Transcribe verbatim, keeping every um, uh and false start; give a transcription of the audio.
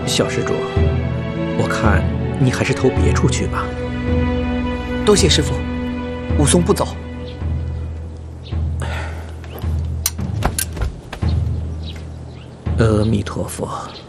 小施主，我看你还是投别处去吧。 多谢师傅，武松不走。 阿弥陀佛。